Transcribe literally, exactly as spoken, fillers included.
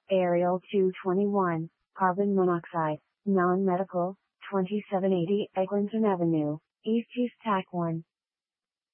Ariel two twenty-one, carbon monoxide, non-medical, twenty-seven eighty Eglinton Avenue, East East Tac one.